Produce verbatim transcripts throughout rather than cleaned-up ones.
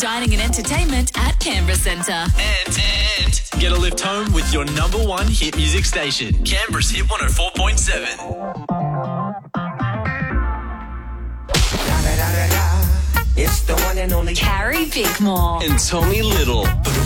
Dining and entertainment at Canberra Centre. And, and get a lift home with your number one hit music station. Canberra's Hit one oh four point seven. It's the one and only Carrie Bickmore. And Tommy Little.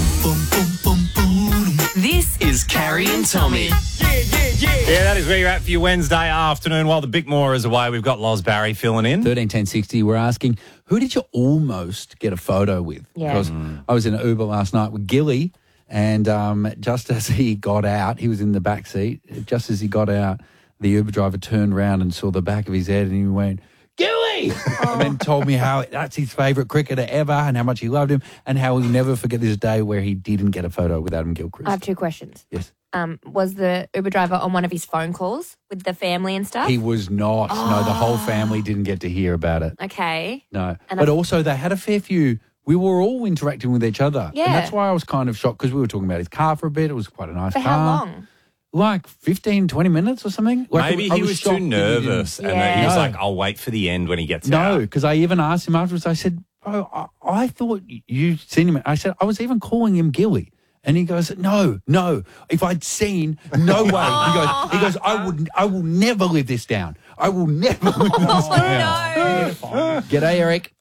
This Is Carrie and Tommy. Yeah, that is where you're at for your Wednesday afternoon. While the Bickmore is away, we've got Loz Barry filling in. thirteen ten sixty, we're asking, who did you almost get a photo with? Yeah. Because I was in an Uber last night with Gilly, and um, just as he got out, he was in the back seat. Just as he got out, the Uber driver turned around and saw the back of his head, and he went, Gilly! And then told me how that's his favourite cricketer ever and how much he loved him and how he'll never forget this day where he didn't get a photo with Adam Gilchrist. I have two questions. Yes. Um, was the Uber driver on one of his phone calls with the family and stuff? He was not. No, the whole family didn't get to hear about it. Okay. No. And but I- also they had a fair few. We were all interacting with each other. Yeah. And that's why I was kind of shocked because we were talking about his car for a bit. It was quite a nice For car. how long? Like fifteen, twenty minutes or something. Like, Maybe I he was, shocked too that he didn't- nervous and Yeah. that he was No. like, I'll wait for the end when he gets No, out. because I even asked him afterwards. I said, bro, I, I thought you'd seen him. I said, I was even calling him Gilly. And he goes, no, no. If I'd seen, no way. He goes, he goes, I would, I will never live this down. I will never live this down. No. G'day, Eric.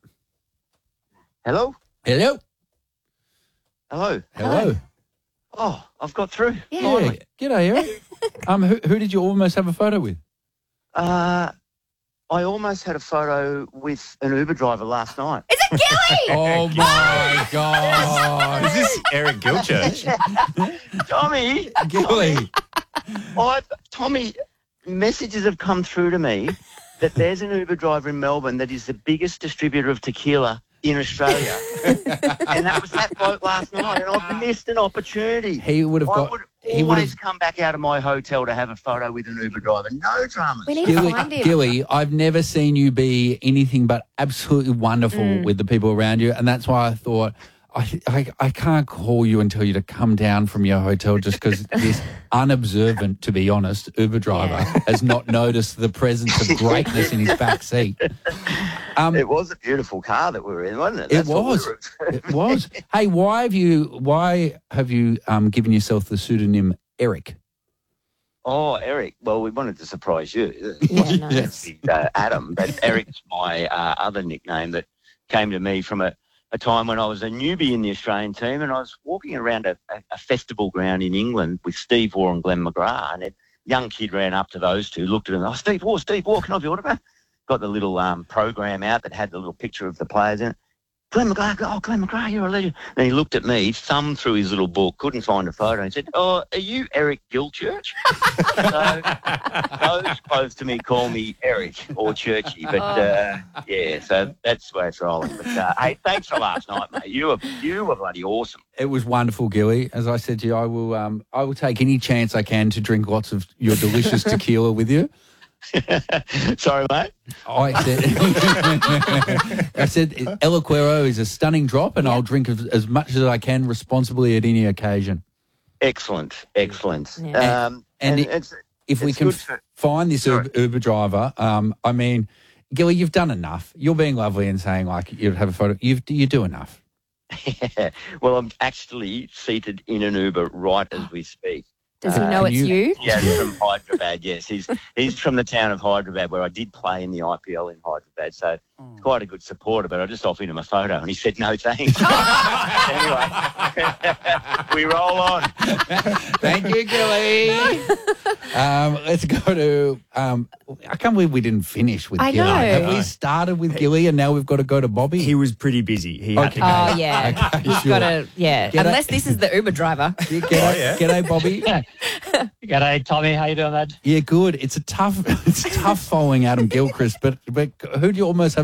Hello? Hello. Hello? Hello. Oh, I've got through. Yeah. Yeah. G'day, Eric. um, who, who did you almost have a photo with? Uh, I almost had a photo with an Uber driver last night. Is it Gilly? Oh my God. Is this Eric Gilchurch? Tommy! Gilly. I, Tommy, messages have come through to me that there's an Uber driver in Melbourne that is the biggest distributor of tequila in Australia. And that was that bloke last night, and I've missed an opportunity. He would have I got. would He would always have. come back out of my hotel to have a photo with an Uber driver. No dramas. We need to Gilly, find him. Gilly, I've never seen you be anything but absolutely wonderful Mm. with the people around you, and that's why I thought I, I, I can't call you and tell you to come down from your hotel just because this unobservant, to be honest, Uber driver Yeah. has not noticed the presence of greatness in his back seat. Um, It was a beautiful car that we were in, wasn't it? It That's what we was. were- It was. Hey, why have you? Why have you um, given yourself the pseudonym Eric? Oh, Eric. Well, we wanted to surprise you. Yeah, nice. Yes. uh, Adam, but Eric's my uh, other nickname that came to me from a, a time when I was a newbie in the Australian team, and I was walking around a, a, a festival ground in England with Steve Waugh and Glenn McGrath, and a young kid ran up to those two, looked at them, oh, Steve Waugh, Steve Waugh, can I have your autograph? Got the little um, program out that had the little picture of the players in it. Glenn McGrath, oh, Glenn McGrath, you're a legend. And he looked at me, thumbed through his little book, couldn't find a photo, and said, oh, are you Eric Gilchurch? So those close to me call me Eric or Churchy, but uh, yeah, so that's the way it's rolling. But uh, hey, thanks for last night, mate. You were you were bloody awesome. It was wonderful, Gilly. As I said to you, I will. Um, I will take any chance I can to drink lots of your delicious tequila with you. Sorry, mate. I said, I said, El Acuero is a stunning drop, and I'll drink as, as much as I can responsibly at any occasion. Excellent, excellent. Yeah. Um, And and it- it's, If we It's can good f- for- find this Sorry. Uber, Uber driver, um, I mean, Gilly, you've done enough. You're being lovely and saying like you'd have a photo. You've you do enough. well, I'm actually seated in an Uber right as we speak. Does he Uh, know can it's you- you? Yeah, he's from Hyderabad. Yes, he's he's from the town of Hyderabad, where I did play in the I P L in Hyderabad. So Oh. quite a good supporter. But I just offered him a photo, and he said no thanks. Anyway, we roll on. Thank you, Gilly. um, let's go to. Um, I can't believe we didn't finish with I Gilly. know. Have we started with Gilly and now we've got to go to Bobby? He was pretty busy. He had Okay. to go. Oh, yeah. Okay, He's sure. got to, yeah. Get Unless it. this is the Uber driver. Yeah, g'day, yeah. g'day, Bobby. G'day, Tommy. How you doing, lad? Yeah, good. It's a tough. It's tough following Adam Gilchrist, but but who do you almost have